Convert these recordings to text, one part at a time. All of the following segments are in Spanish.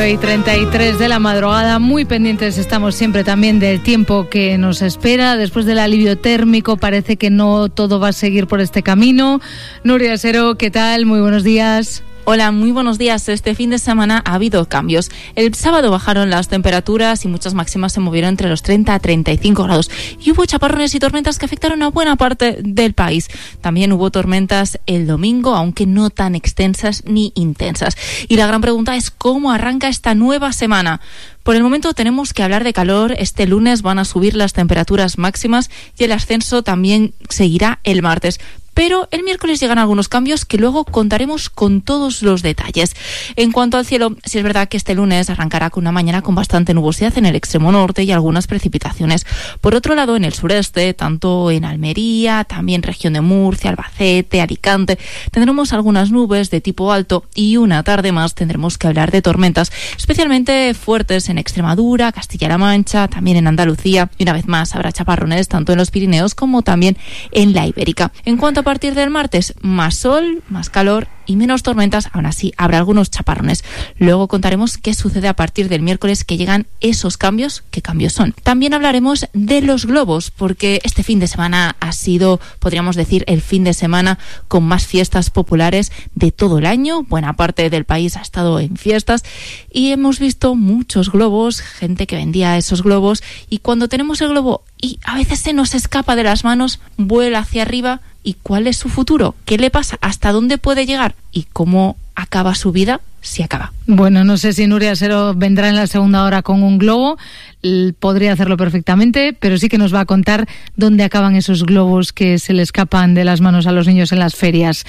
Y 33 de la madrugada, muy pendientes estamos siempre también del tiempo que nos espera. Después del alivio térmico parece que no todo va a seguir por este camino. Nuria Sero, ¿qué tal? Muy buenos días. Hola, muy buenos días. Este fin de semana ha habido cambios. El sábado bajaron las temperaturas y muchas máximas se movieron entre los 30 a 35 grados. Y hubo chaparrones y tormentas que afectaron a buena parte del país. También hubo tormentas el domingo, aunque no tan extensas ni intensas. Y la gran pregunta es ¿cómo arranca esta nueva semana? Por el momento tenemos que hablar de calor. Este lunes van a subir las temperaturas máximas y el ascenso también seguirá el martes. Pero el miércoles llegan algunos cambios que luego contaremos con todos los detalles. En cuanto al cielo, sí es verdad que este lunes arrancará con una mañana con bastante nubosidad en el extremo norte y algunas precipitaciones. Por otro lado, en el sureste, tanto en Almería, también región de Murcia, Albacete, Alicante, tendremos algunas nubes de tipo alto y una tarde más tendremos que hablar de tormentas, especialmente fuertes en Extremadura, Castilla-La Mancha, también en Andalucía. Y una vez más habrá chaparrones tanto en los Pirineos como también en la Ibérica. En cuanto a partir del martes, más sol, más calor y menos tormentas, aún así habrá algunos chaparrones. Luego contaremos qué sucede a partir del miércoles que llegan esos cambios, qué cambios son. También hablaremos de los globos, porque este fin de semana ha sido, podríamos decir, el fin de semana con más fiestas populares de todo el año. Buena parte del país ha estado en fiestas y hemos visto muchos globos, gente que vendía esos globos, y cuando tenemos el globo y a veces se nos escapa de las manos, vuela hacia arriba. ¿Y cuál es su futuro? ¿Qué le pasa? ¿Hasta dónde puede llegar? ¿Y cómo acaba su vida si acaba? Bueno, no sé si Nuria Sero vendrá en la segunda hora con un globo. Podría hacerlo perfectamente, pero sí que nos va a contar dónde acaban esos globos que se le escapan de las manos a los niños en las ferias.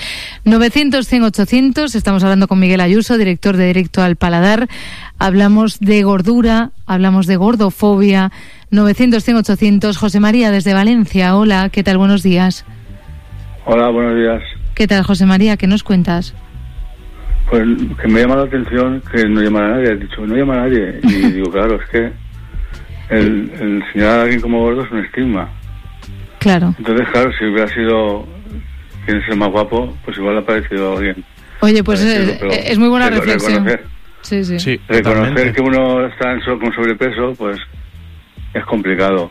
900-100-800, estamos hablando con Miguel Ayuso, director de Directo al Paladar. Hablamos de gordura, hablamos de gordofobia. 900-100-800, José María desde Valencia. Hola, ¿qué tal? Buenos días. Hola, buenos días. ¿Qué tal, José María? ¿Qué nos cuentas? Pues que me llama la atención que no llama a nadie. Has dicho, no llama a nadie. Y digo, claro, es que el señalar a alguien como gordo es un estigma. Claro. Entonces, claro, si hubiera sido quien es el más guapo, pues igual le ha parecido a alguien. Oye, pues es muy buena reflexión. Sí, reconocer que uno está con sobrepeso, pues es complicado.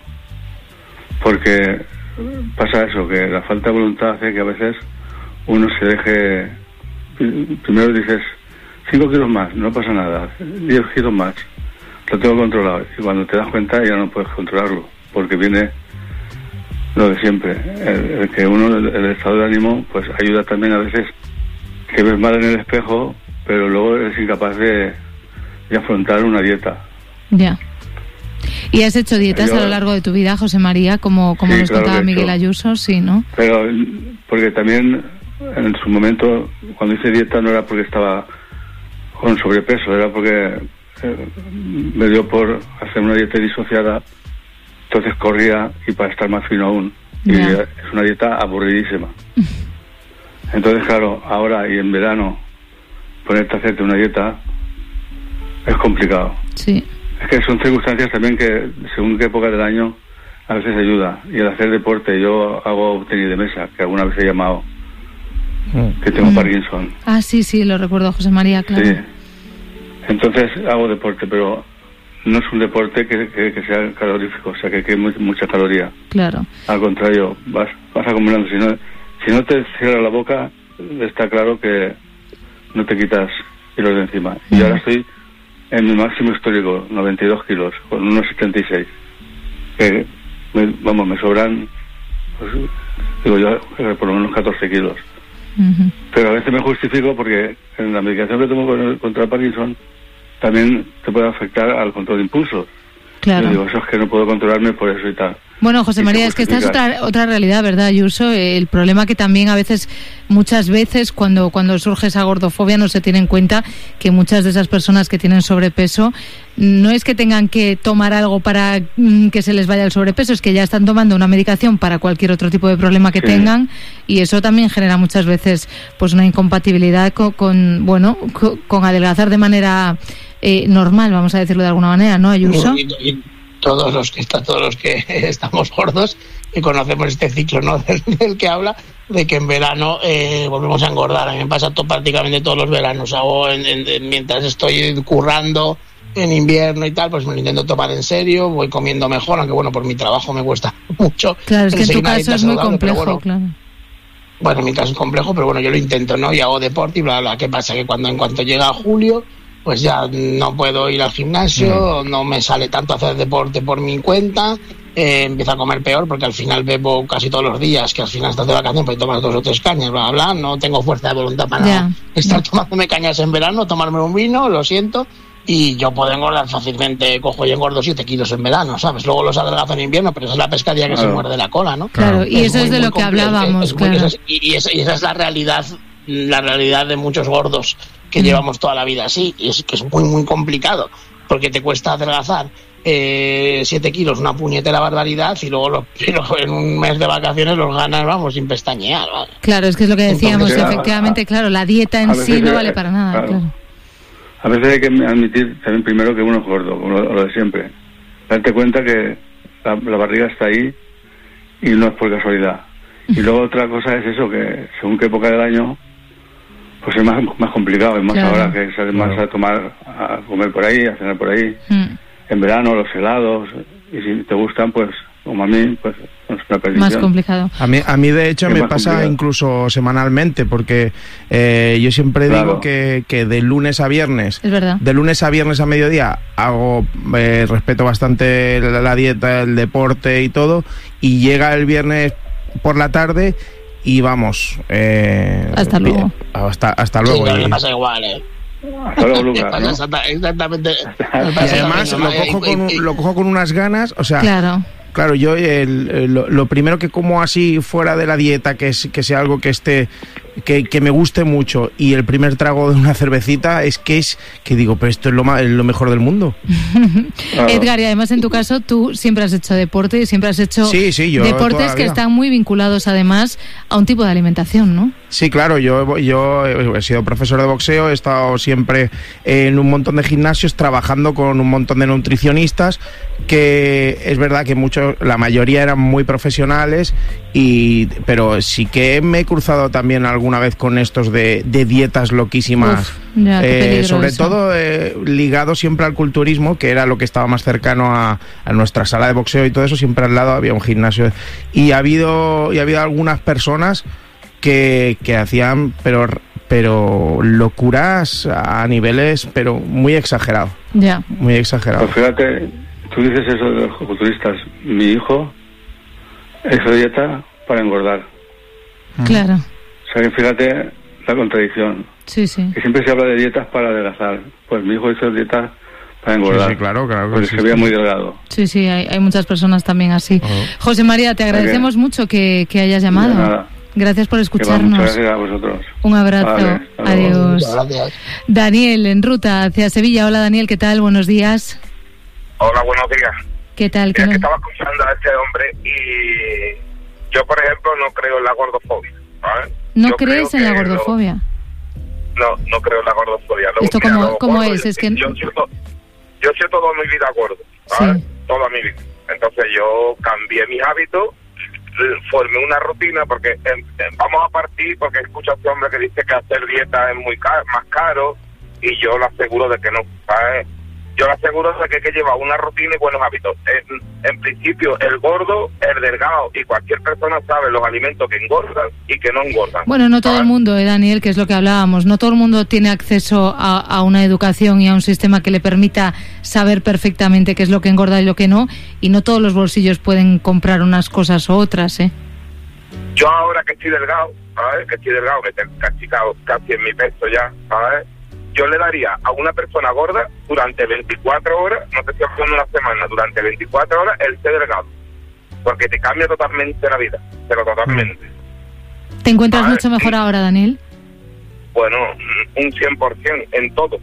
Porque pasa eso, que la falta de voluntad hace que a veces uno se deje. Primero dices 5 kilos más, no pasa nada, 10 kilos más, lo tengo controlado, y cuando te das cuenta ya no puedes controlarlo, porque viene lo de siempre, el que uno, el estado de ánimo, pues ayuda también a veces, que ves mal en el espejo, pero luego eres incapaz de afrontar una dieta. Ya. ¿Y has hecho dietas a lo largo de tu vida, José María, como sí, nos contaba Miguel Ayuso? Sí, ¿no? Pero porque también en su momento, cuando hice dieta, no era porque estaba con sobrepeso, era porque me dio por hacer una dieta disociada, entonces corría y para estar más fino aún. Y es una dieta aburridísima. Entonces, claro, ahora y en verano, ponerte a hacerte una dieta es complicado. Sí. Es que son circunstancias también que, según qué época del año, a veces ayuda. Y el hacer deporte, yo hago tenis de mesa, que alguna vez he llamado, que tengo Parkinson. Ah, sí, lo recuerdo, José María, claro. Sí. Entonces hago deporte, pero no es un deporte que sea calorífico, o sea, que queme mucha caloría. Claro. Al contrario, vas acumulando. Si no te cierras la boca, está claro que no te quitas kilos de encima. Y ahora estoy en mi máximo histórico, 92 kilos, con unos 76. Que, me sobran, pues, digo yo, por lo menos 14 kilos. Pero a veces me justifico porque en la medicación que tomo contra el Parkinson también te puede afectar al control de impulsos. Claro. Yo digo, eso es que no puedo controlarme por eso y tal. Bueno, José María, es que esta es otra realidad, ¿verdad, Ayuso? El problema que también a veces, muchas veces, cuando surge esa gordofobia, no se tiene en cuenta que muchas de esas personas que tienen sobrepeso no es que tengan que tomar algo para que se les vaya el sobrepeso, es que ya están tomando una medicación para cualquier otro tipo de problema que tengan, y eso también genera muchas veces pues una incompatibilidad con adelgazar de manera normal, vamos a decirlo de alguna manera, ¿no, Ayuso? todos los que estamos gordos, que conocemos este ciclo, ¿no? del que habla, de que en verano volvemos a engordar. A mí me pasa prácticamente todos los veranos. Mientras estoy currando en invierno y tal, pues me lo intento tomar en serio, voy comiendo mejor, aunque bueno, por mi trabajo me cuesta mucho. Claro, es que en tu caso es muy complejo, claro. Bueno, en mi caso es complejo, pero bueno, yo lo intento, ¿no? Y hago deporte y bla, bla. ¿Qué pasa? Que en cuanto llega julio, pues ya no puedo ir al gimnasio, no me sale tanto hacer deporte por mi cuenta, empiezo a comer peor porque al final bebo casi todos los días, que al final estás de vacaciones, pues tomas 2 o 3 cañas, bla, bla, no tengo fuerza de voluntad para estar tomándome cañas en verano, tomarme un vino, lo siento, y yo puedo engordar fácilmente, cojo y engordo 7 kilos en verano, ¿sabes? Luego los adelgazo en invierno, pero esa es la pescadilla que se muerde la cola, ¿no? Claro, y eso es de lo que hablábamos, claro. Y esa es la realidad de muchos gordos que llevamos toda la vida así, y es que es muy, muy complicado, porque te cuesta adelgazar 7 kilos, una puñetera barbaridad, y luego en un mes de vacaciones los ganas, vamos, sin pestañear, ¿vale? Claro, es que es lo que decíamos, efectivamente, claro, la dieta en sí no vale para nada, claro. A veces hay que admitir también primero que uno es gordo, como lo de siempre. Darte cuenta que la barriga está ahí y no es por casualidad. Y luego otra cosa es eso, que según qué época del año, pues es más complicado, es más ahora que sales más a comer por ahí, a cenar por ahí. En verano los helados, y si te gustan, pues como a mí, pues es una perdición. Más complicado. A mí de hecho me pasa complicado. Incluso semanalmente, porque yo siempre digo que de lunes a viernes, es verdad, de lunes a viernes a mediodía respeto bastante la dieta, el deporte y todo, y llega el viernes por la tarde y vamos, hasta luego. Hasta luego. Sí, me pasa igual, Hasta luego, Lucas, ¿no? Exactamente. Y además lo cojo con unas ganas, o sea, claro, yo lo primero que como así fuera de la dieta, que sea algo que me guste mucho, y el primer trago de una cervecita es que digo, pero esto es lo mejor del mundo. Edgar, y además en tu caso tú siempre has hecho deporte y siempre has hecho deportes que están muy vinculados además a un tipo de alimentación, ¿no? Sí, claro, yo he sido profesor de boxeo, he estado siempre en un montón de gimnasios trabajando con un montón de nutricionistas, que es verdad que la mayoría eran muy profesionales, pero sí que me he cruzado también alguna vez con estos de dietas loquísimas. Sobre todo ligado siempre al culturismo, que era lo que estaba más cercano a nuestra sala de boxeo y todo eso. Siempre al lado había un gimnasio, y ha habido algunas personas que hacían pero locuras a niveles pero muy exagerados. Muy exagerados. Pues fíjate, tú dices eso de los culturistas. Mi hijo hizo dieta para engordar. Claro. O sea que fíjate la contradicción. Sí. Que siempre se habla de dietas para adelgazar. Pues mi hijo hizo dietas para engordar. Sí, claro. Porque se veía muy delgado. Sí, hay muchas personas también así. José María, te agradecemos mucho que hayas llamado. Nada. Gracias por escucharnos. Muchas gracias a vosotros. Un abrazo. Vale, adiós. Daniel, en ruta hacia Sevilla. Hola, Daniel, ¿qué tal? Buenos días. Hola, buenos días. ¿Qué tal? Que estaba escuchando a este hombre y yo, por ejemplo, no creo en la gordofobia. ¿Vale? ¿No crees en la gordofobia? No creo en la gordofobia. ¿Esto cómo es? Es que yo he sido toda mi vida gordo, ¿vale? Sí. Toda mi vida. Entonces yo cambié mis hábitos, formé una rutina, porque vamos a partir, porque escucho a este hombre que dice que hacer dieta es más caro, y yo le aseguro de que no, ¿sabes? Yo le aseguro de que hay que llevar una rutina y buenos hábitos. En principio, el gordo, el delgado y cualquier persona sabe los alimentos que engordan y que no engordan. Bueno, no todo el mundo, Daniel, que es lo que hablábamos. No todo el mundo tiene acceso a una educación y a un sistema que le permita saber perfectamente qué es lo que engorda y lo que no. Y no todos los bolsillos pueden comprar unas cosas u otras, ¿eh? Yo ahora que estoy delgado, ¿sabes? Que tengo casi en mi peso ya, ¿sabes? Yo le daría a una persona gorda durante 24 horas, no te estoy hablando una semana, durante 24 horas el ser delgado. Porque te cambia totalmente la vida, pero totalmente. ¿Te encuentras mucho mejor ahora, Daniel? Bueno, un 100% en todo.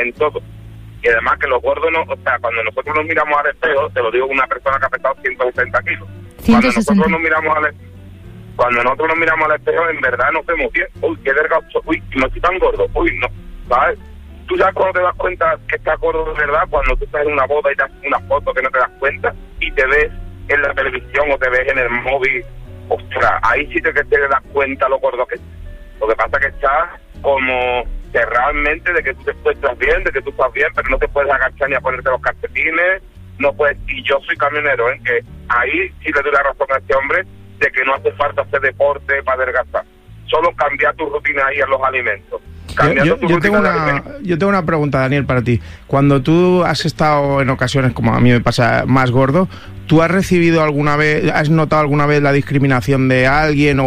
Y además que los gordos, cuando nosotros nos miramos al espejo, te lo digo una persona que ha pesado 160 kilos. 160. Cuando nosotros nos miramos al espejo, en verdad nos vemos bien. Uy, qué delgado, uy, no estoy tan gordo, uy, no. ¿Sabes? Tú sabes cuando te das cuenta que estás gordo de verdad, cuando tú estás en una boda y te haces una foto que no te das cuenta, te ves en la televisión o te ves en el móvil, ostras, ahí sí te das cuenta lo gordo que es. Lo que pasa es que estás como que realmente de que tú estás bien, de que tú estás bien, pero no te puedes agachar ni a ponerte los calcetines, no puedes. Y yo soy camionero, en que ahí sí le doy la razón a este hombre de que no hace falta hacer deporte para adelgazar. Solo cambiar tu rutina ahí en los alimentos. Yo tengo una pregunta, Daniel, para ti. Cuando tú has estado en ocasiones, como a mí me pasa, más gordo, ¿tú has recibido alguna vez, has notado alguna vez la discriminación de alguien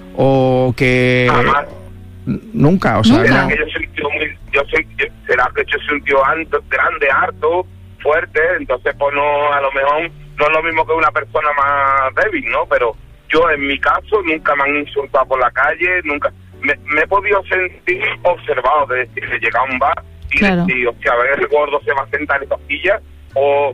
o que... Jamás. Nunca, o sea... ¿Será que yo soy un tío será que yo soy un tío grande, harto, fuerte? Entonces, pues no, a lo mejor no es lo mismo que una persona más débil, ¿no? Pero yo, en mi caso, nunca me han insultado por la calle, nunca... Me he podido sentir observado, de decir, de llegar a un bar y decir, hostia, a ver, el gordo se va a sentar en esta silla, o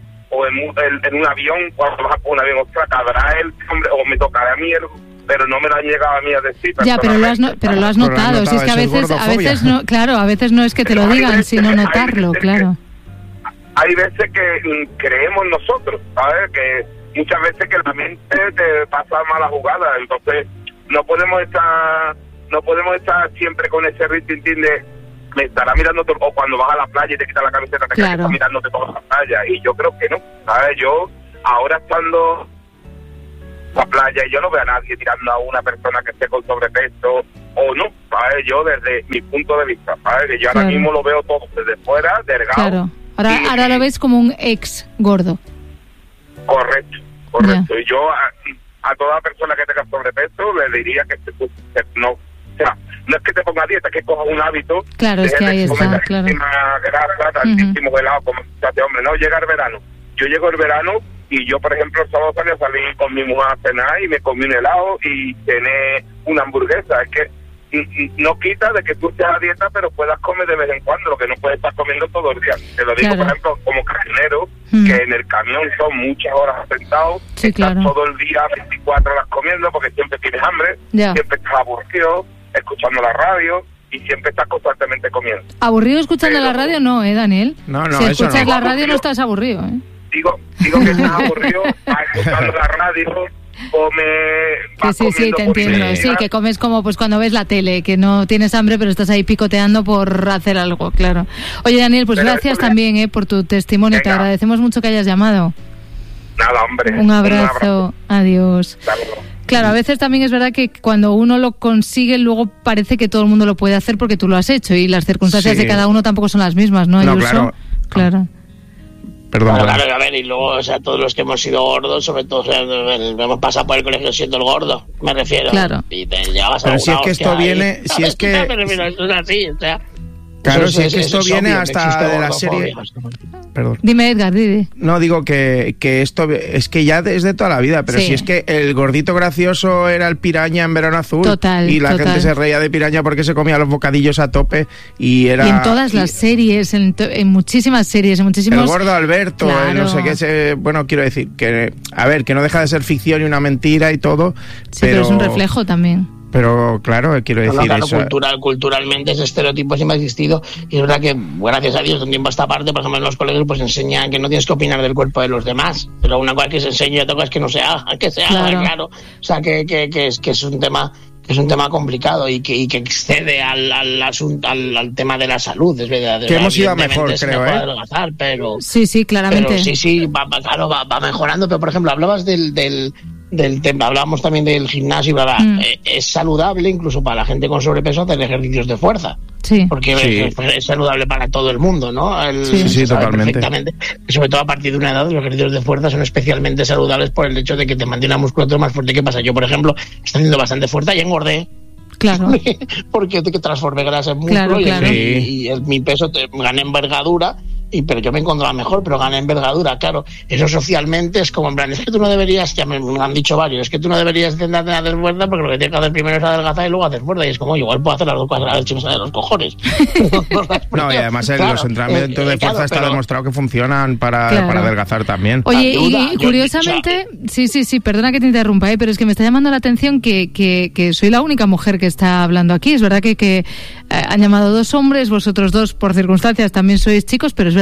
en un avión, cuando vas por un avión, ostras, cabrá él, hombre, o me tocará a mí, pero no me lo han llegado a mí a decir. Ya, pero lo has notado, si es que a veces no, claro, a veces no es que te lo digan, sino notarlo, claro. Hay veces que creemos nosotros, ¿sabes? Que muchas veces que la mente te pasa mala jugada, entonces no podemos estar siempre con ese rintintín de me estará mirando o cuando vas a la playa y te quitas la camiseta te está mirándote toda la playa, y yo creo que no, ¿sabes? Yo ahora estando en la playa y yo no veo a nadie tirando a una persona que esté con sobrepeso o no, ¿sabes? Yo desde mi punto de vista, ¿sabes? Que yo ahora mismo lo veo todo desde fuera, delgado. Claro, ahora lo ves como un ex gordo. Correcto. Yeah. Y yo a toda persona que tenga sobrepeso le diría que no, o sea, no es que te ponga dieta, que coja un hábito. Claro, es que ahí está, claro. Grasa, tantísimo helado, como este hombre, no llega el verano. Yo llego el verano y yo, por ejemplo, el sábado salí con mi mujer a cenar y me comí un helado y cené una hamburguesa. Es que no quita de que tú estés a dieta, pero puedas comer de vez en cuando, lo que no puedes estar comiendo todo el día. Te lo digo, por ejemplo, como camionero, que en el camión son muchas horas sentados, estás todo el día 24 horas comiendo porque siempre tienes hambre, siempre estás aburrido, escuchando la radio y siempre estás constantemente comiendo. ¿Aburrido escuchando la radio? No, Daniel. No, si eso escuchas no. la radio no estás aburrido, Digo que estás aburrido escuchando la radio. Que sí, te entiendo. Sí, que comes como pues cuando ves la tele, que no tienes hambre, pero estás ahí picoteando por hacer algo, claro. Oye, Daniel, pues gracias también por tu testimonio. Venga. Te agradecemos mucho que hayas llamado. Nada, hombre. Un abrazo. Adiós. Claro, a veces también es verdad que cuando uno lo consigue, luego parece que todo el mundo lo puede hacer porque tú lo has hecho y las circunstancias de cada uno tampoco son las mismas, ¿no? No, claro. Perdón, claro, a ver, y luego, o sea, todos los que hemos sido gordos, sobre todo, o sea, hemos pasado por el colegio siendo el gordo, me refiero. Claro. Y te llevas a pero si es que esto viene, si es que... Me refiero, eso es así, o sea... Claro, si es que esto viene hasta de la serie... Perdón. Dime, Edgar, dime. No, digo que esto es que ya es de toda la vida, pero si es que el gordito gracioso era el Piraña en Verano Azul. Total, y la gente se reía de Piraña porque se comía los bocadillos a tope y era... Y en todas las series, en muchísimas series, en muchísimos... El gordo Alberto, claro. No sé qué, bueno, quiero decir que, a ver, que no deja de ser ficción y una mentira y todo, sí, pero es un reflejo también. Pero claro, quiero decir claro, eso. Culturalmente ese estereotipo siempre ha existido y es verdad que, gracias a Dios, de un tiempo a esta parte, por ejemplo, en los colegios pues enseñan que no tienes que opinar del cuerpo de los demás, pero una cosa que se enseña y otra cosa es que no se haga, claro. O sea, que es un tema... Es un tema complicado y que excede al tema de la salud. Es verdad. Que hemos ido a mejor, creo, adelgazar, pero... Sí, claramente. Pero sí, va mejorando. Pero, por ejemplo, hablabas del tema, hablábamos también del gimnasio, es saludable incluso para la gente con sobrepeso hacer ejercicios de fuerza. Sí. Porque es saludable para todo el mundo, ¿no? Sí, totalmente. Perfectamente. Sobre todo a partir de una edad, los ejercicios de fuerza son especialmente saludables por el hecho de que te mantiene la musculatura más fuerte. ¿Qué pasa? Yo, por ejemplo, estoy haciendo bastante fuerza y engordé. Claro. Porque te transformé grasa en músculo y mi peso gané envergadura. Pero yo me encontraba mejor, pero gané envergadura, claro. Eso socialmente es como en plan, es que tú no deberías, ya me han dicho varios, es que tú no deberías intentarte hacer fuerza porque lo que tienes que hacer primero es adelgazar y luego hacer fuerza. Y es como, igual puedo hacer las dos cosas a la chimesa de los cojones. No, y además los entrenamientos de fuerza está demostrado que funcionan para adelgazar también. Oye, y curiosamente, sí, perdona que te interrumpa, pero es que me está llamando la atención que soy la única mujer que está hablando aquí. Es verdad que han llamado dos hombres, vosotros dos por circunstancias también sois chicos, pero es verdad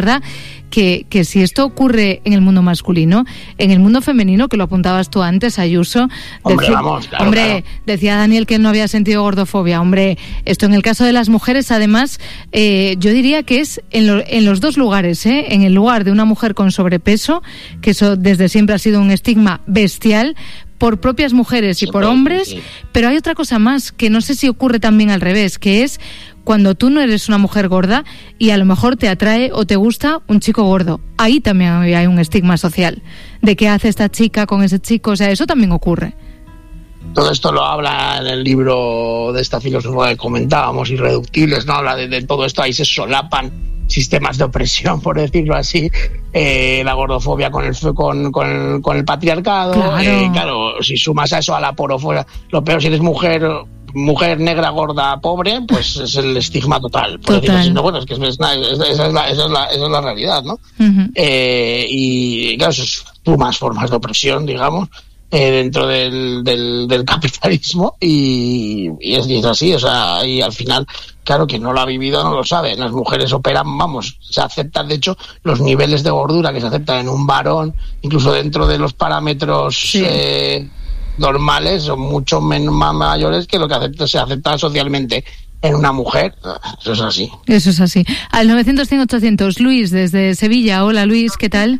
verdad que si esto ocurre en el mundo masculino, en el mundo femenino, que lo apuntabas tú antes, Ayuso, decía Daniel que él no había sentido gordofobia. Hombre, esto en el caso de las mujeres, además, yo diría que es en los dos lugares, en el lugar de una mujer con sobrepeso, que eso desde siempre ha sido un estigma bestial, por propias mujeres y por hombres, pero hay otra cosa más que no sé si ocurre también al revés, que es cuando tú no eres una mujer gorda y a lo mejor te atrae o te gusta un chico gordo. Ahí también hay un estigma social de qué hace esta chica con ese chico, o sea, eso también ocurre. Todo esto lo habla en el libro de esta filósofa que comentábamos, Irreductibles, ¿no? Habla de todo esto, ahí se solapan sistemas de opresión, por decirlo así, la gordofobia con el patriarcado. Claro, si sumas a eso a la porofobia, lo peor si eres mujer negra, gorda, pobre, pues es el estigma total. Por decirlo así. No, bueno, es que esa es la realidad, ¿no? Uh-huh. Y claro, eso sumas formas de opresión, digamos, dentro del capitalismo y es así, o sea, y al final, claro, quien no lo ha vivido no lo sabe. Las mujeres operan, se aceptan, de hecho, los niveles de gordura que se aceptan en un varón, incluso dentro de los parámetros normales, son mucho más mayores que lo que se acepta socialmente en una mujer. Eso es así. Eso es así. Al 900-100-800, Luis, desde Sevilla. Hola, Luis, ¿qué tal?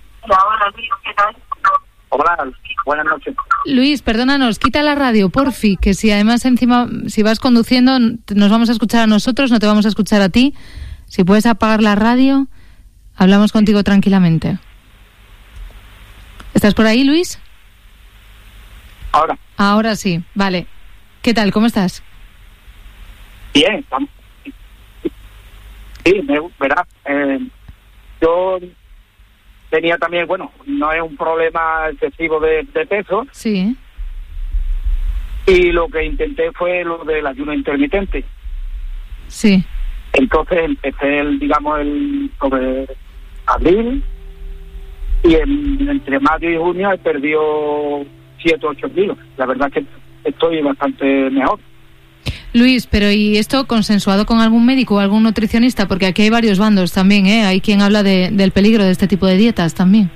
Hola, buenas noches. Luis, perdónanos, quita la radio, porfi, que si además encima, si vas conduciendo, nos vamos a escuchar a nosotros, no te vamos a escuchar a ti. Si puedes apagar la radio, hablamos contigo tranquilamente. ¿Estás por ahí, Luis? Ahora sí, vale. ¿Qué tal? ¿Cómo estás? Bien, sí, verás, yo tenía también, bueno, no es un problema excesivo de peso. Sí. Y lo que intenté fue lo del ayuno intermitente. Sí. Entonces empecé, sobre abril, y entre mayo y junio he perdido 7 o 8 kilos. La verdad es que estoy bastante mejor. Luis, pero ¿y esto consensuado con algún médico o algún nutricionista? Porque aquí hay varios bandos también, ¿eh? Hay quien habla del peligro de este tipo de dietas también.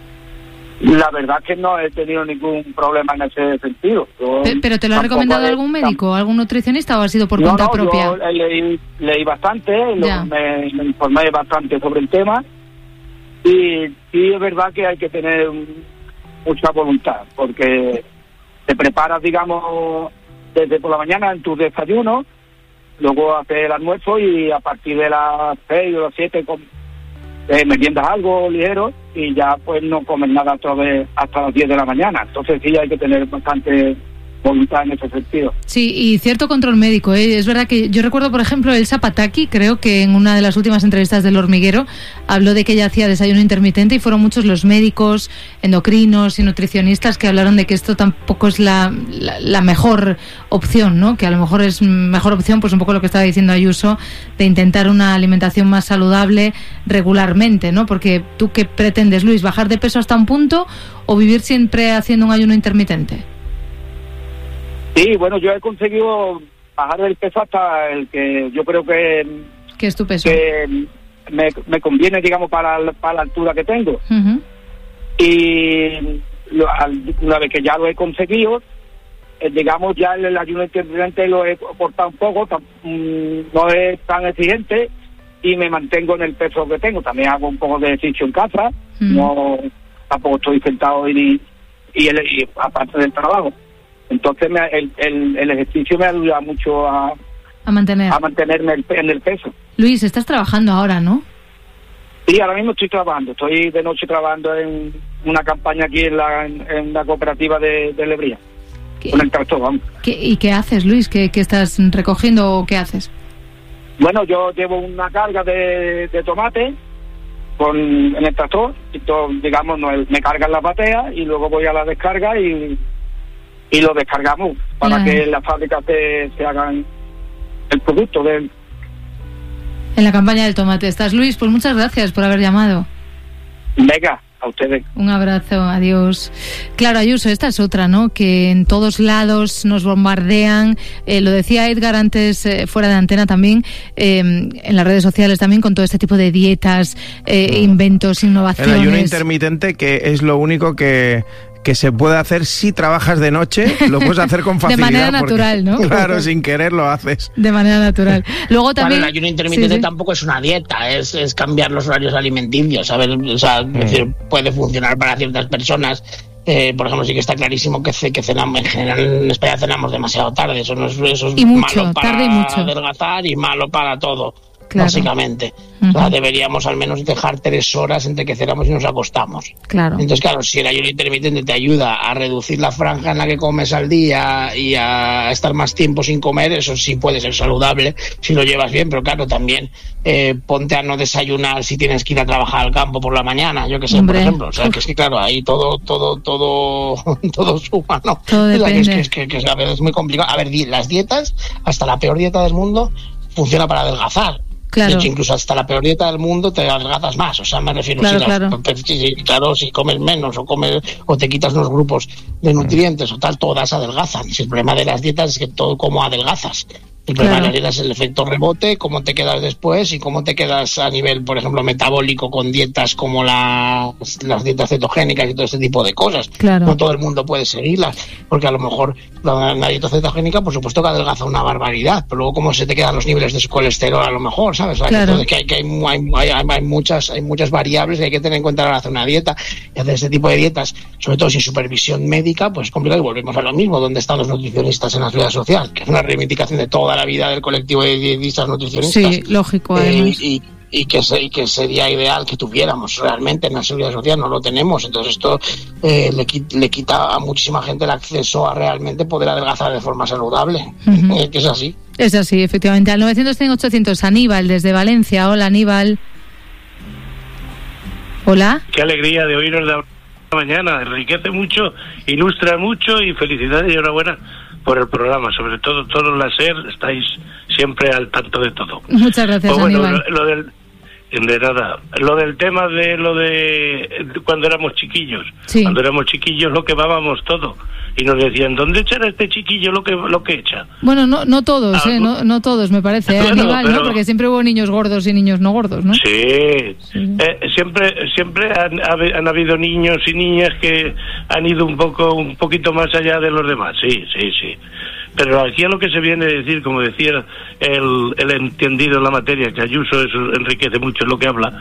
La verdad es que no he tenido ningún problema en ese sentido. ¿Pero te lo ha recomendado algún médico, algún nutricionista, o ha sido por cuenta propia? Yo leí bastante, me informé bastante sobre el tema, y sí es verdad que hay que tener mucha voluntad, porque te preparas, digamos, desde por la mañana en tus desayunos, luego haces el almuerzo y a partir de las 6 o las 7 meriendas algo ligero y ya pues no comes nada otra vez hasta las 10 de la mañana. Entonces sí hay que tener bastante voluntad en ese sentido. Sí, y cierto control médico, ¿eh? Es verdad que yo recuerdo, por ejemplo, Elsa Pataki, creo que en una de las últimas entrevistas del Hormiguero habló de que ella hacía desayuno intermitente, y fueron muchos los médicos, endocrinos y nutricionistas que hablaron de que esto tampoco es la mejor opción, ¿no? Que a lo mejor es mejor opción, pues un poco lo que estaba diciendo Ayuso, de intentar una alimentación más saludable regularmente, ¿no? Porque tú, ¿qué pretendes, Luis? ¿Bajar de peso hasta un punto o vivir siempre haciendo un ayuno intermitente? Sí, bueno, yo he conseguido bajar el peso hasta el que yo creo que... ¿Qué es tu peso? Que me conviene, digamos, para la altura que tengo. Uh-huh. Y una vez que ya lo he conseguido, digamos, ya el ayuno intermitente lo he cortado un poco, no es tan exigente, y me mantengo en el peso que tengo. También hago un poco de ejercicio en casa, no tampoco estoy sentado y aparte del trabajo. Entonces el ejercicio me ayuda mucho a mantenerme en el peso. Luis, estás trabajando ahora, ¿no? Sí, ahora mismo estoy trabajando. Estoy de noche trabajando en una campaña aquí en la cooperativa de Lebría. Con el tractor, vamos. ¿Y qué haces, Luis? ¿Qué estás recogiendo o qué haces? Bueno, yo llevo una carga de tomate en el tractor, y todo, digamos, me cargan las bateas y luego voy a la descarga y lo descargamos para que las fábricas se hagan el producto en la campaña del tomate. ¿Estás, Luis? Pues muchas gracias por haber llamado. Venga, A ustedes. Un abrazo, adiós. Claro, Ayuso, esta es otra, ¿no? Que en todos lados nos bombardean. Lo decía Edgar antes, fuera de antena también, en las redes sociales también, con todo este tipo de dietas, inventos, innovaciones. El ayuno intermitente, que es lo único que se puede hacer si trabajas de noche, lo puedes hacer con facilidad. De manera natural, ¿no? Claro, sin querer lo haces. De manera natural. Luego también... Claro, el ayuno intermitente tampoco es una dieta, es cambiar los horarios alimenticios, ¿sabes? O sea, es decir, puede funcionar para ciertas personas. Por ejemplo, sí que está clarísimo que cenamos, en general en España cenamos demasiado tarde. Eso es y mucho, malo para tarde y mucho. adelgazar y malo para todo. Claro. Básicamente. O sea, deberíamos al menos dejar 3 horas entre que cenamos y nos acostamos. Claro. Entonces, claro, si el ayuno intermitente te ayuda a reducir la franja en la que comes al día y a estar más tiempo sin comer, eso sí puede ser saludable si lo llevas bien, pero claro, también ponte a no desayunar si tienes que ir a trabajar al campo por la mañana, yo que sé, por ejemplo. O sea, que es que claro, ahí todo suma, ¿no? Todo depende. Es que a veces es muy complicado. A ver, las dietas, hasta la peor dieta del mundo, funciona para adelgazar. Claro. De hecho, incluso hasta la peor dieta del mundo te adelgazas más. O sea, me refiero, si comes menos o te quitas unos grupos de nutrientes o tal, todas adelgazan. Si el problema de las dietas es que todo como adelgazas. El problema de las dietas es el efecto rebote, cómo te quedas después y cómo te quedas a nivel, por ejemplo, metabólico con dietas como las dietas cetogénicas y todo este tipo de cosas. Claro. No todo el mundo puede seguirlas, porque a lo mejor la dieta cetogénica, por supuesto que adelgaza una barbaridad, pero luego cómo se te quedan los niveles de colesterol a lo mejor, ¿sabes? Claro. Que hay muchas variables que hay que tener en cuenta a la hora de hacer una dieta y hacer este tipo de dietas, sobre todo sin supervisión médica, pues es complicado y volvemos a lo mismo. ¿Dónde están los nutricionistas en la seguridad social? Que es una reivindicación de toda la vida del colectivo de dietistas nutricionistas. Sí, lógico. Y que sería ideal que tuviéramos realmente en la seguridad social. No lo tenemos, entonces esto le quita a muchísima gente el acceso a realmente poder adelgazar de forma saludable. Que es así. Es así, efectivamente. Al 900-800, Aníbal desde Valencia. Hola, Aníbal. Hola. Qué alegría de oíros de la mañana, enriquece mucho, ilustra mucho y felicidades y enhorabuena por el programa, sobre todo todos las SER estáis siempre al tanto de todo. Muchas gracias, pues bueno, Aníbal. Lo del tema de cuando éramos chiquillos. Sí. Cuando éramos chiquillos lo quemábamos todo y nos decían, ¿dónde echará este chiquillo lo que echa? Bueno, no todos, no todos, me parece, bueno, Aníbal, pero... ¿no? Porque siempre hubo niños gordos y niños no gordos, ¿no? Sí. Siempre han habido niños y niñas que han ido un poquito más allá de los demás, sí. Pero aquí a lo que se viene a decir, como decía el entendido en la materia, que Ayuso eso enriquece mucho lo que habla,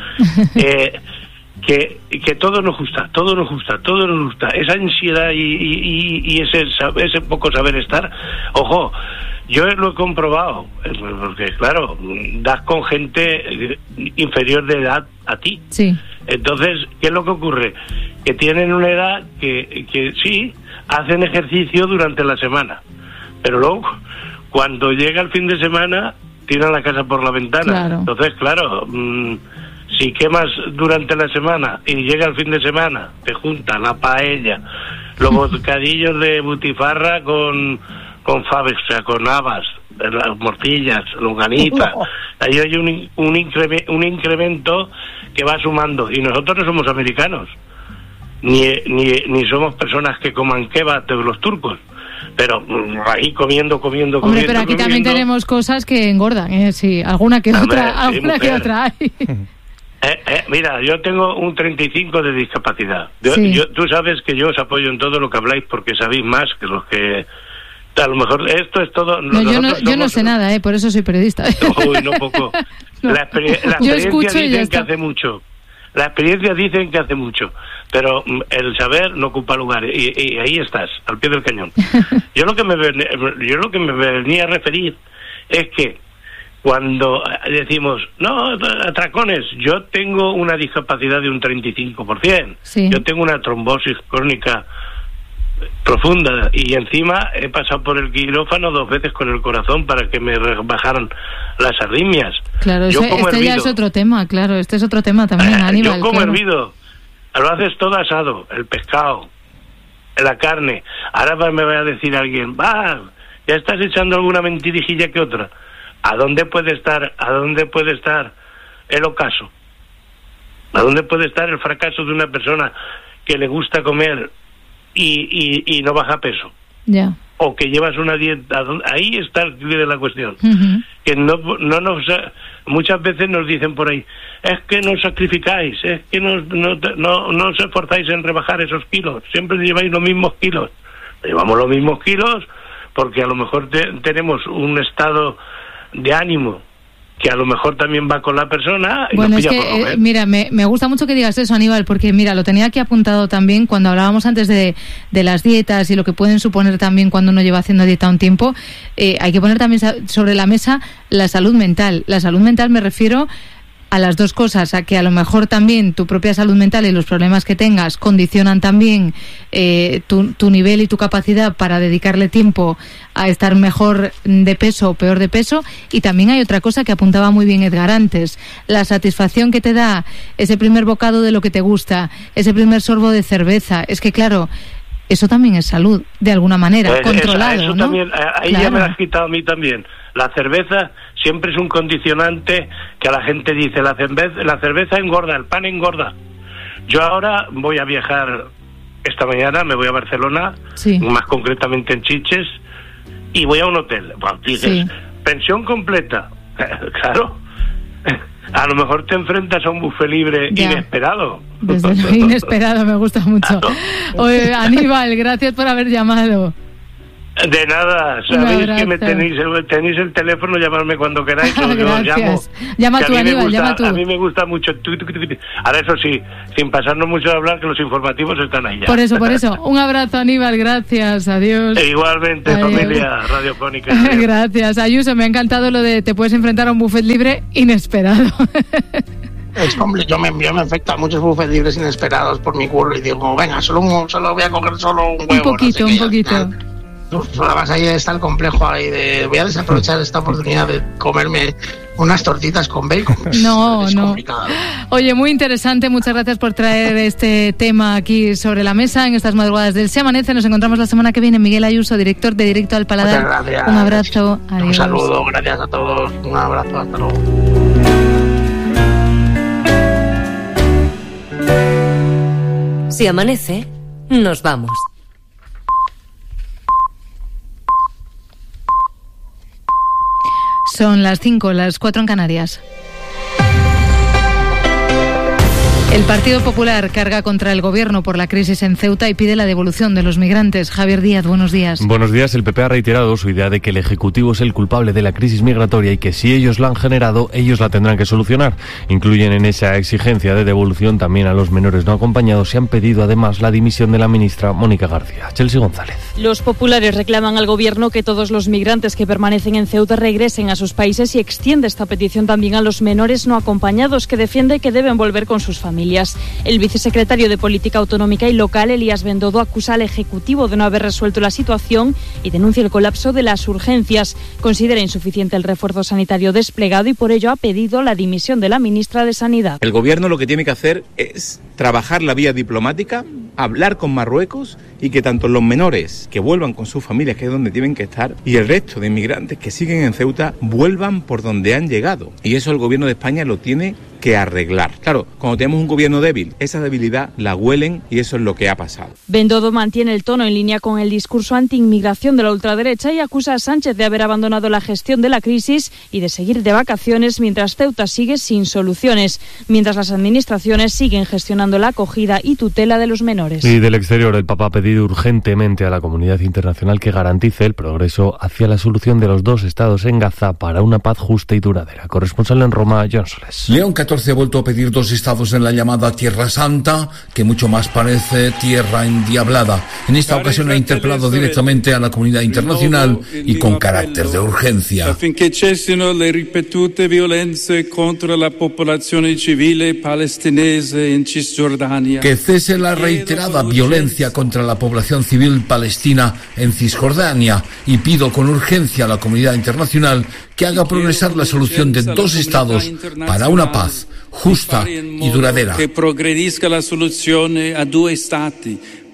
que todo nos gusta. Esa ansiedad y ese poco saber estar, ojo, yo lo he comprobado, porque claro, das con gente inferior de edad a ti. Sí. Entonces, ¿qué es lo que ocurre? Que tienen una edad que sí, hacen ejercicio durante la semana, pero luego, cuando llega el fin de semana, tiran la casa por la ventana. Claro. Entonces, claro, si quemas durante la semana y llega el fin de semana, te junta la paella, los bocadillos de butifarra con faves, o sea, con habas, las morcillas, longanitas. Ahí hay un incremento que va sumando. Y nosotros no somos americanos, ni somos personas que coman kebab de los turcos. Pero ahí comiendo. Hombre, pero aquí también tenemos cosas que engordan, sí, alguna que otra hay. Mira, yo tengo un 35 de discapacidad. Tú sabes que yo os apoyo en todo lo que habláis porque sabéis más que los que... A lo mejor esto es todo... Yo no sé nada, por eso soy periodista. Uy, no poco. No. La experiencia dicen que hace mucho. La experiencia dicen que hace mucho, pero el saber no ocupa lugar y ahí estás, al pie del cañón. Yo lo que me venía a referir es que cuando decimos, no, atracones, yo tengo una discapacidad de un 35%, sí. Yo tengo una trombosis crónica profunda y encima he pasado por el quirófano 2 veces con el corazón para que me bajaran las arritmias. Claro, ya es otro tema, claro, este es otro tema también, Aníbal. Yo como hervido, lo haces todo asado, el pescado, la carne. Ahora me va a decir alguien, ya estás echando alguna mentirijilla que otra. ¿A dónde puede estar el ocaso? ¿A dónde puede estar el fracaso de una persona que le gusta comer y no baja peso? Ya. O que llevas una dieta. Ahí está el quid de la cuestión. Que no nos, muchas veces nos dicen por ahí, es que no sacrificáis, es que no os esforzáis en rebajar esos kilos, siempre lleváis los mismos kilos. Llevamos los mismos kilos porque a lo mejor tenemos un estado de ánimo que a lo mejor también va con la persona. Y bueno, es que, mira, me gusta mucho que digas eso, Aníbal, porque mira, lo tenía aquí apuntado también cuando hablábamos antes de las dietas y lo que pueden suponer también cuando uno lleva haciendo dieta un tiempo. Hay que poner también sobre la mesa la salud mental. La salud mental me refiero a las dos cosas, a que a lo mejor también tu propia salud mental y los problemas que tengas condicionan también tu nivel y tu capacidad para dedicarle tiempo a estar mejor de peso o peor de peso. Y también hay otra cosa que apuntaba muy bien Edgar antes, la satisfacción que te da ese primer bocado de lo que te gusta, ese primer sorbo de cerveza. Es que claro, eso también es salud, de alguna manera, controlado, eso ¿no? También, ahí claro. Ya me lo has quitado a mí también. La cerveza siempre es un condicionante que a la gente dice, la cerveza engorda, el pan engorda. Yo ahora voy a viajar esta mañana, me voy a Barcelona, sí. Más concretamente en Chiches, y voy a un hotel. Bueno, dices, sí. Pensión completa. Claro. A lo mejor te enfrentas a un buffet libre ya. Inesperado. Desde lo inesperado, me gusta mucho. Claro. Oye, Aníbal, gracias por haber llamado. De nada, sabéis que me tenéis el teléfono, llamarme cuando queráis. Gracias. Llama tú, Aníbal, llama tú. A mí me gusta mucho. Ahora, eso sí, sin pasarnos mucho de hablar, que los informativos están ahí ya. Por eso. Un abrazo, Aníbal, gracias, adiós. Igualmente, adiós. Familia radiofónica. Gracias, Ayuso, me ha encantado lo de te puedes enfrentar a un buffet libre inesperado. Es complicado, me afecta a muchos buffets libres inesperados por mi curro y digo, venga, solo voy a coger solo un huevo. Un poquito. Además ahí está el complejo ahí de voy a desaprovechar esta oportunidad de comerme unas tortitas con bacon. No. Oye, muy interesante, muchas gracias por traer este tema aquí sobre la mesa en estas madrugadas del Se Amanece. Nos encontramos la semana que viene. Miguel Ayuso, director de Directo al Paladar. Muchas gracias. Un abrazo, adiós. Un saludo, gracias a todos, un abrazo, hasta luego. Si amanece, nos vamos. Son las 5, las 4 en Canarias. El Partido Popular carga contra el Gobierno por la crisis en Ceuta y pide la devolución de los migrantes. Javier Díaz, buenos días. Buenos días. El PP ha reiterado su idea de que el Ejecutivo es el culpable de la crisis migratoria y que si ellos la han generado, ellos la tendrán que solucionar. Incluyen en esa exigencia de devolución también a los menores no acompañados y han pedido además la dimisión de la ministra Mónica García. Chelsea González. Los populares reclaman al Gobierno que todos los migrantes que permanecen en Ceuta regresen a sus países y extiende esta petición también a los menores no acompañados, que defiende que deben volver con sus familias. El vicesecretario de Política Autonómica y Local, Elías Bendodo, acusa al Ejecutivo de no haber resuelto la situación y denuncia el colapso de las urgencias. Considera insuficiente el refuerzo sanitario desplegado y por ello ha pedido la dimisión de la ministra de Sanidad. El Gobierno lo que tiene que hacer es trabajar la vía diplomática, hablar con Marruecos y que tanto los menores que vuelvan con sus familias, que es donde tienen que estar, y el resto de inmigrantes que siguen en Ceuta vuelvan por donde han llegado. Y eso el Gobierno de España lo tiene que arreglar. Claro, cuando tenemos un gobierno débil, esa debilidad la huelen y eso es lo que ha pasado. Bendodo mantiene el tono en línea con el discurso anti-inmigración de la ultraderecha y acusa a Sánchez de haber abandonado la gestión de la crisis y de seguir de vacaciones mientras Ceuta sigue sin soluciones, mientras las administraciones siguen gestionando la acogida y tutela de los menores. Y del exterior, el Papa ha pedido urgentemente a la comunidad internacional que garantice el progreso hacia la solución de los dos estados en Gaza para una paz justa y duradera. Corresponsal en Roma, John Soles. León XIV ha vuelto a pedir dos estados en la llamada Tierra Santa, que mucho más parece tierra endiablada. En esta ocasión ha interpelado directamente a la comunidad internacional y con carácter de urgencia. Affinché cessino le ripetute violenze contro la popolazione civile palestinese in Cisgiordania. Que cese la reiterada violencia contra la población civil palestina en Cisjordania y pido con urgencia a la comunidad internacional que haga progresar la solución de dos estados para una paz justa y duradera. Que progredisca la soluzione a due stati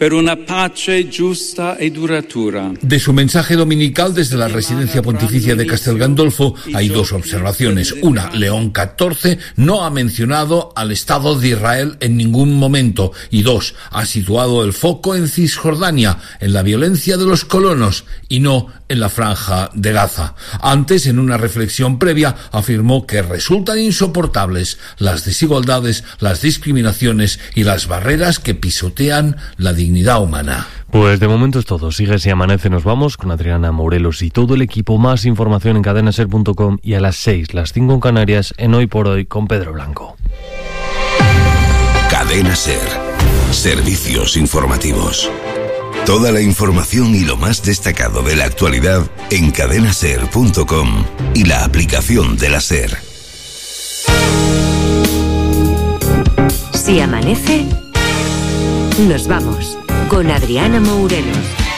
per una pace giusta e duratura. De su mensaje dominical desde la residencia pontificia de Castel Gandolfo hay dos observaciones. Una, León XIV no ha mencionado al Estado de Israel en ningún momento. Y dos, ha situado el foco en Cisjordania, en la violencia de los colonos y no en la franja de Gaza. Antes, en una reflexión previa, afirmó que resultan insoportables las desigualdades, las discriminaciones y las barreras que pisotean la dignidad humana. Pues de momento es todo. Sigue Si Amanece, nos vamos con Adriana Morelos y todo el equipo. Más información en cadenaser.com y a las 6, las 5 en Canarias, en Hoy por Hoy con Pedro Blanco. Cadena Ser. Servicios informativos. Toda la información y lo más destacado de la actualidad en cadenaser.com y la aplicación de la Ser. Si amanece, nos vamos con Adriana Morelos.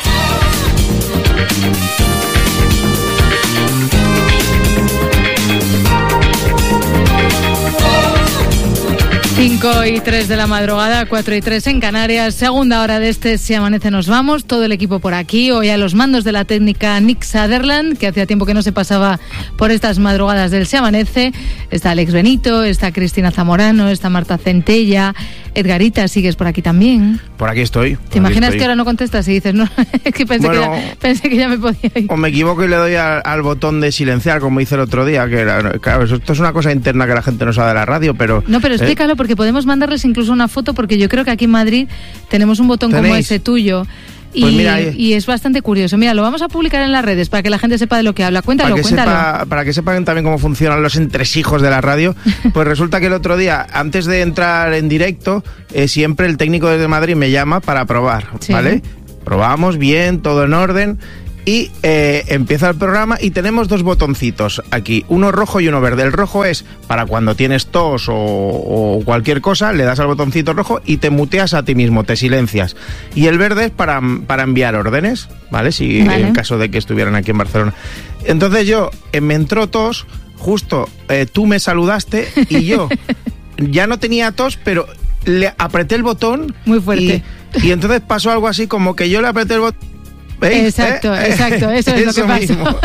5:03 de la madrugada, 4:03 en Canarias, segunda hora de este Si Amanece nos vamos, todo el equipo por aquí, hoy a los mandos de la técnica Nick Sutherland, que hacía tiempo que no se pasaba por estas madrugadas del Si Amanece, está Alex Benito, está Cristina Zamorano, está Marta Centella, Edgarita, sigues por aquí también. Por aquí estoy. ¿Te imaginas que ahora no contestas y dices, no, es que pensé que ya me podía ir? O me equivoco y le doy al botón de silenciar, como hice el otro día, que claro, esto es una cosa interna que la gente no sabe de la radio, pero... No, pero explícalo, porque podemos mandarles incluso una foto, porque yo creo que aquí en Madrid tenemos un botón como ese tuyo. Pues mira, y es bastante curioso. Mira, lo vamos a publicar en las redes para que la gente sepa de lo que habla. Cuéntalo. Para que sepan también cómo funcionan los entresijos de la radio. Pues resulta que el otro día, antes de entrar en directo, siempre el técnico desde Madrid me llama para probar, ¿vale? Probamos bien, todo en orden. Y empieza el programa y tenemos dos botoncitos aquí, uno rojo y uno verde. El rojo es para cuando tienes tos o cualquier cosa, le das al botoncito rojo y te muteas a ti mismo, te silencias. Y el verde es para enviar órdenes, ¿vale? En caso de que estuvieran aquí en Barcelona. Entonces yo, me entró tos, justo tú me saludaste y yo ya no tenía tos, pero le apreté el botón. Muy fuerte. Y entonces pasó algo así como que yo le apreté el botón. ¿Veis? Exacto, eso es lo que pasó.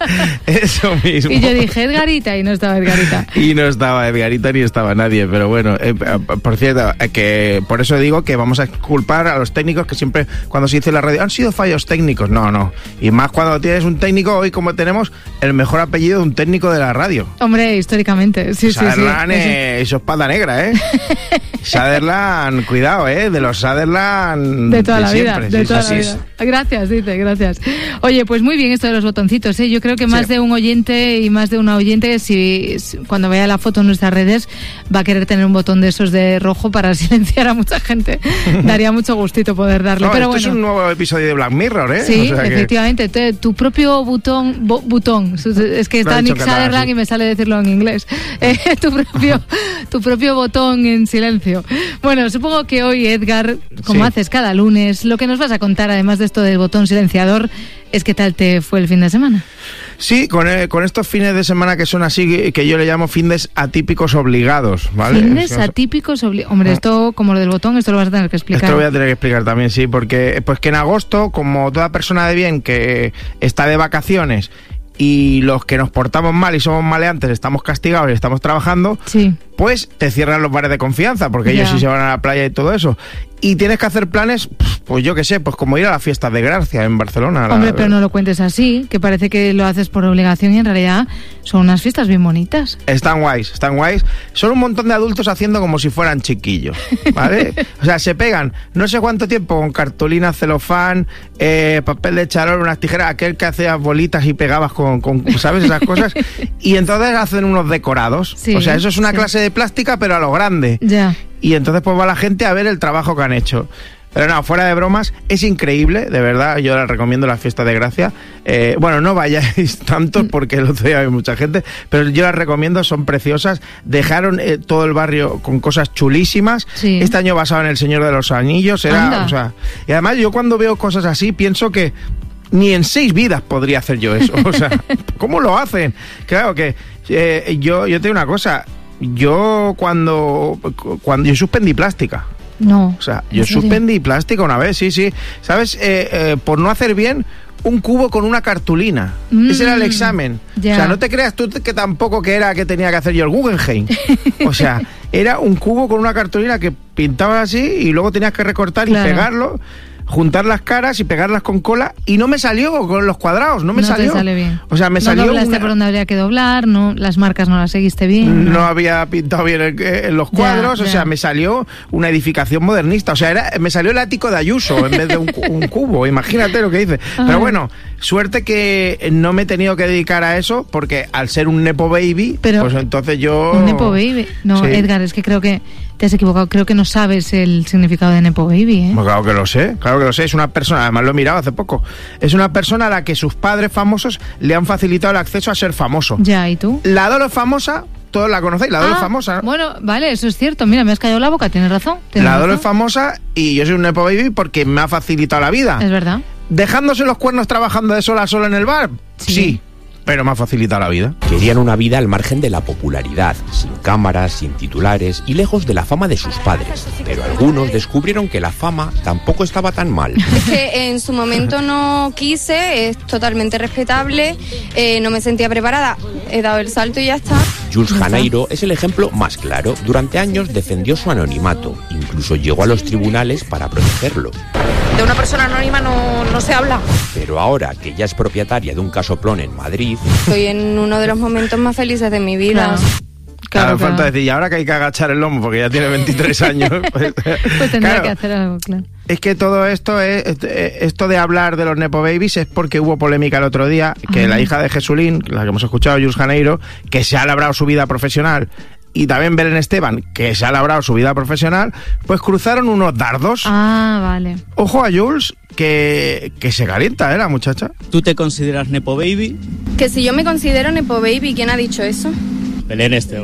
Eso mismo. Y yo dije Edgarita y no estaba Edgarita. Y no estaba Edgarita ni estaba nadie, pero bueno, por cierto, que por eso digo que vamos a culpar a los técnicos, que siempre cuando se dice en la radio han sido fallos técnicos. No. Y más cuando tienes un técnico, hoy como tenemos el mejor apellido de un técnico de la radio. Hombre, históricamente, sí. Sutherland, eso es espada negra, Sutherland, cuidado, de los Sutherland de toda la vida, siempre. De toda la vida. Gracias, dice. Gracias. Oye, pues muy bien esto de los botoncitos, Yo creo que más de un oyente y más de una oyente, si cuando vea la foto en nuestras redes, va a querer tener un botón de esos de rojo para silenciar a mucha gente. Daría mucho gustito poder darle. Pero esto es un nuevo episodio de Black Mirror, Sí, o sea efectivamente. Tu propio botón. Es que está Nick Sutherland y me sale decirlo en inglés. Tu propio botón en silencio. Bueno, supongo que hoy, Edgar, como haces cada lunes, lo que nos vas a contar, además de esto del botón silenciador, es qué tal te fue el fin de semana. Sí, con estos fines de semana que son así, que yo le llamo fines atípicos obligados, ¿vale? Fines atípicos obligados. Hombre, esto como lo del botón, esto lo vas a tener que explicar. Esto lo voy a tener que explicar también, sí, porque pues que en agosto, como toda persona de bien que está de vacaciones y los que nos portamos mal y somos maleantes estamos castigados y estamos trabajando, pues te cierran los bares de confianza, porque ellos sí se van a la playa y todo eso. Y tienes que hacer planes, pues yo qué sé, pues como ir a las fiestas de Gracia en Barcelona. Hombre, pero no lo cuentes así, que parece que lo haces por obligación y en realidad son unas fiestas bien bonitas. Están guays. Son un montón de adultos haciendo como si fueran chiquillos, ¿vale? O sea, se pegan no sé cuánto tiempo con cartulina, celofán, papel de charol, unas tijeras, aquel que hacías bolitas y pegabas con ¿sabes? Esas cosas. Y entonces hacen unos decorados. O sea, eso es una clase de plástica, pero a lo grande. Ya. Y entonces pues va la gente a ver el trabajo que han hecho. Pero no, fuera de bromas, es increíble, de verdad, yo les recomiendo la fiesta de Gracia. Bueno, no vayáis tanto porque el otro día hay mucha gente, pero yo las recomiendo, son preciosas. Dejaron todo el barrio con cosas chulísimas. Este año basado en El Señor de los Anillos. O sea, y además yo cuando veo cosas así pienso que ni en 6 vidas podría hacer yo eso. O sea, ¿cómo lo hacen? Claro que yo te digo una cosa. Yo cuando yo suspendí plástica. No. O sea, yo suspendí plástica una vez, sí. ¿Sabes? Por no hacer bien un cubo con una cartulina. Ese era el examen. Ya. O sea, no te creas tú que tampoco que era que tenía que hacer yo el Guggenheim. O sea, era un cubo con una cartulina que pintabas así y luego tenías que recortar y pegarlo, juntar las caras y pegarlas con cola, y no me salió con los cuadrados, no salió. Te sale bien. O sea, me salió. No doblaste por donde habría que doblar, no, las marcas no las seguiste bien. No había pintado bien los cuadros, o sea, me salió una edificación modernista. O sea, me salió el ático de Ayuso en vez de un cubo, imagínate lo que dice. Pero bueno, suerte que no me he tenido que dedicar a eso, porque al ser un nepo baby, pues entonces yo... ¿Un nepo baby? No, sí. Edgar, es que creo que te has equivocado, creo que no sabes el significado de nepo baby, ¿eh? Pues claro que lo sé, es una persona, además lo he mirado hace poco, es una persona a la que sus padres famosos le han facilitado el acceso a ser famoso. Ya, ¿y tú? La Dolo es famosa, todos la conocéis, la Dolo es famosa. Bueno, vale, eso es cierto, mira, me has callado la boca, tienes razón. La Dolo es famosa y yo soy un nepo baby porque me ha facilitado la vida. Es verdad. ¿Dejándose los cuernos trabajando de sol a sol en el bar? Sí. Pero me ha facilitado la vida. Querían una vida al margen de la popularidad, sin cámaras, sin titulares y lejos de la fama de sus padres. Pero algunos descubrieron que la fama tampoco estaba tan mal. Es que en su momento no quise, es totalmente respetable, no me sentía preparada, he dado el salto y ya está. Jules Janeiro es el ejemplo más claro. Durante años defendió su anonimato, incluso llegó a los tribunales para protegerlo. De una persona anónima no se habla. Pero ahora que ya es propietaria de un casoplón en Madrid... Estoy en uno de los momentos más felices de mi vida. Claro, falta decir, y ahora que hay que agachar el lomo porque ya tiene 23 años... Pues tendrá que hacer algo, claro. Es que todo esto esto de hablar de los nepo babies es porque hubo polémica el otro día, que la hija de Jesulín, la que hemos escuchado, Jules Janeiro, que se ha labrado su vida profesional, y también Belén Esteban, que se ha labrado su vida profesional, pues cruzaron unos dardos. Ah, vale. Ojo a Jules, que se calienta, la muchacha. ¿Tú te consideras nepo baby? Que si yo me considero nepo baby, ¿quién ha dicho eso? Belén Esteban.